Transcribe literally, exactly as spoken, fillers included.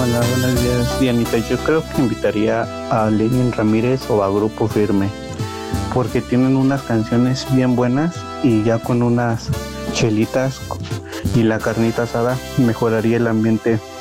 Hola, buenos días, Dianita. Yo creo que invitaría a Lenin Ramírez o a Grupo Firme, porque tienen unas canciones bien buenas y ya con unas chelitas y la carnita asada mejoraría el ambiente